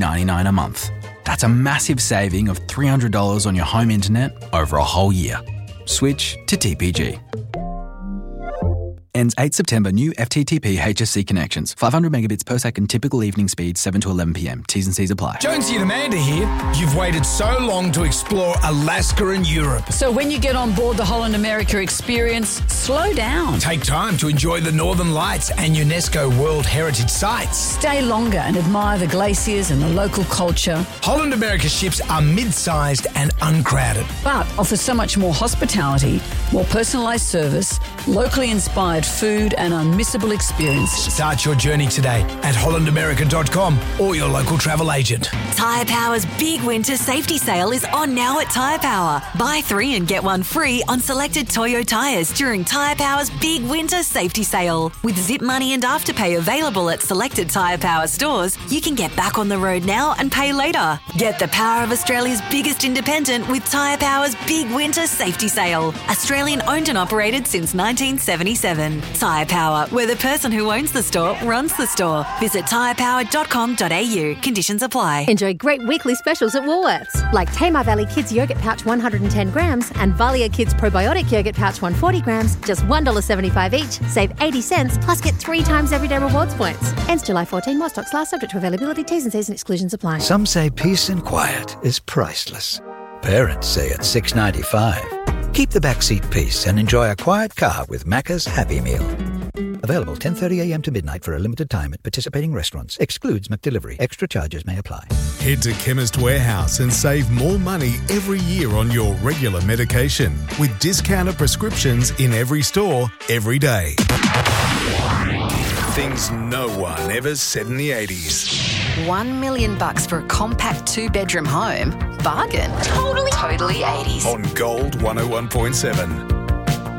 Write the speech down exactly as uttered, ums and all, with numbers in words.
ninety-nine a month. That's a massive saving of three hundred dollars on your home internet over a whole year. Switch to T P G. Ends eighth September. New F T T P H S C connections. five hundred megabits per second. Typical evening speed seven to eleven p.m. T's and C's apply. Jonesy and Amanda here. You've waited so long to explore Alaska and Europe. So when you get on board the Holland America experience, slow down. Take time to enjoy the Northern Lights and UNESCO World Heritage Sites. Stay longer and admire the glaciers and the local culture. Holland America ships are mid-sized and uncrowded, but offer so much more hospitality, more personalised service, locally inspired food and unmissable experiences. Start your journey today at holland america dot com or your local travel agent. Tyre Power's big winter safety sale is on now at Tyre Power. Buy three and get one free on selected Toyo tyres during Tyre Power's big winter safety sale. With Zip Money and Afterpay available at selected Tyre Power stores, you can get back on the road now and pay later. Get the power of Australia's biggest independent with Tyre Power's big winter safety sale. Australian owned and operated since nineteen seventy-seven. Tyre Power, where the person who owns the store runs the store. Visit tyre power dot com dot a u. Conditions apply. Enjoy great weekly specials at Woolworths, like Tamar Valley Kids Yogurt Pouch one hundred ten grams and Valia Kids Probiotic Yogurt Pouch one hundred forty grams, just one dollar seventy-five each. Save eighty cents, plus get three times everyday rewards points. Ends July fourteenth. More stocks last, subject to availability. T's and C's and exclusions apply. Some say peace and quiet is priceless. Parents say it's six dollars and ninety-five cents. Keep the backseat peace and enjoy a quiet car with Macca's Happy Meal. Available ten thirty a.m. to midnight for a limited time at participating restaurants. Excludes McDelivery. Extra charges may apply. Head to Chemist Warehouse and save more money every year on your regular medication with discounted prescriptions in every store, every day. Things no one ever said in the eighties. One million bucks for a compact two-bedroom home? Bargain. Totally. Totally eighties. On Gold one oh one point seven.